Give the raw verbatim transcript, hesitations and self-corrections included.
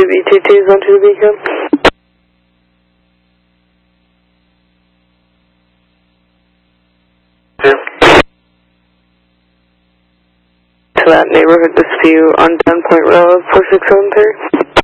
B two two is on to the beacon. To that neighborhood dispute on Dunpoint Road, four six seven three.